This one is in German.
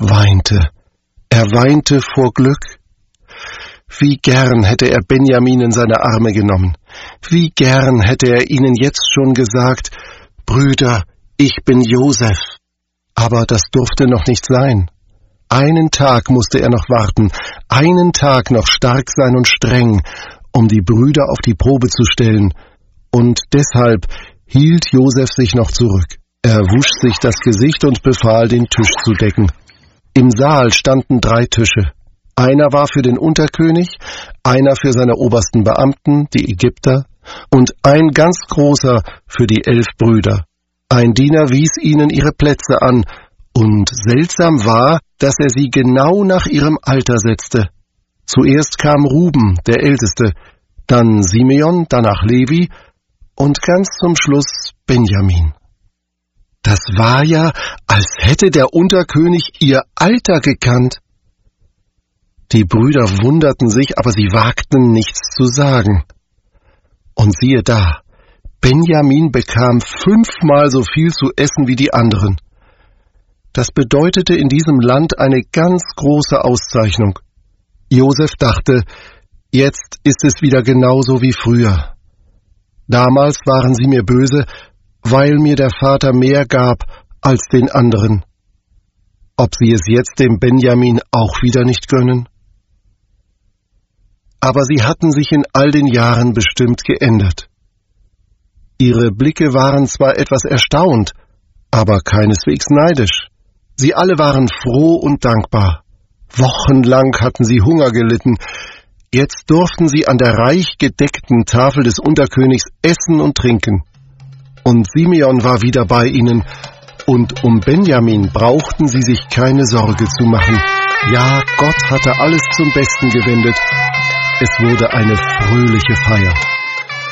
weinte. Er weinte vor Glück. Wie gern hätte er Benjamin in seine Arme genommen. Wie gern hätte er ihnen jetzt schon gesagt: Brüder, ich bin Josef. Aber das durfte noch nicht sein. Einen Tag musste er noch warten, einen Tag noch stark sein und streng, um die Brüder auf die Probe zu stellen. Und deshalb hielt Josef sich noch zurück. Er wusch sich das Gesicht und befahl, den Tisch zu decken. Im Saal standen 3 Tische. Einer war für den Unterkönig, einer für seine obersten Beamten, die Ägypter, und ein ganz großer für die 11 Brüder. Ein Diener wies ihnen ihre Plätze an, und seltsam war, dass er sie genau nach ihrem Alter setzte. Zuerst kam Ruben, der Älteste, dann Simeon, danach Levi und ganz zum Schluss Benjamin. Das war ja, als hätte der Unterkönig ihr Alter gekannt. Die Brüder wunderten sich, aber sie wagten nichts zu sagen. Und siehe da, Benjamin bekam 5-mal so viel zu essen wie die anderen. Das bedeutete in diesem Land eine ganz große Auszeichnung. Josef dachte, jetzt ist es wieder genauso wie früher. Damals waren sie mir böse, weil mir der Vater mehr gab als den anderen. Ob sie es jetzt dem Benjamin auch wieder nicht gönnen? Aber sie hatten sich in all den Jahren bestimmt geändert. Ihre Blicke waren zwar etwas erstaunt, aber keineswegs neidisch. Sie alle waren froh und dankbar. Wochenlang hatten sie Hunger gelitten. Jetzt durften sie an der reich gedeckten Tafel des Unterkönigs essen und trinken. Und Simeon war wieder bei ihnen, und um Benjamin brauchten sie sich keine Sorge zu machen. Ja, Gott hatte alles zum Besten gewendet. Es wurde eine fröhliche Feier.